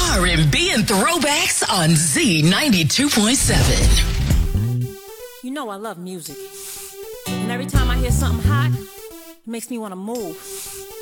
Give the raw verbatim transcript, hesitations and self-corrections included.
R and B and throwbacks on Z ninety-two point seven. You know I love music. And every time I hear something hot, it makes me want to move.